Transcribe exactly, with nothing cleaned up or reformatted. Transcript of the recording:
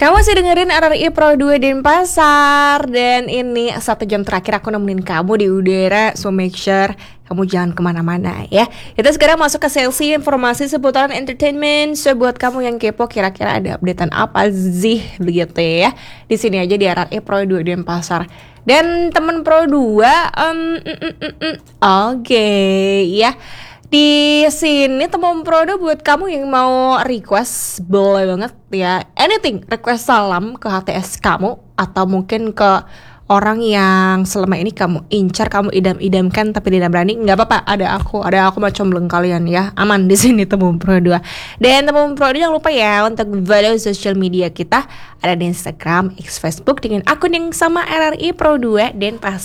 Kamu masih dengerin R R I Pro dua Denpasar. Dan ini satu jam terakhir aku nemenin kamu di udara. So make sure kamu jangan kemana-mana ya. Kita sekarang masuk ke sesi informasi seputaran entertainment. So buat kamu yang kepo kira-kira ada updatean apa sih begitu ya, di sini aja di R R I Pro dua Denpasar. Dan temen Pro dua um, mm, mm, mm, mm. Oke okay, ya. Di sini temen Prodo buat kamu yang mau request, boleh banget ya. Anything, request salam ke H T S kamu atau mungkin ke orang yang selama ini kamu incar, kamu idam-idamkan tapi tidak berani, nggak apa-apa. Ada aku, ada aku mau combleng kalian ya. Aman di sini temen Prodo. Dan temen Prodo jangan lupa ya untuk follow sosial media kita, ada di Instagram, X, Facebook dengan akun yang sama R R I Pro dua Denpasar.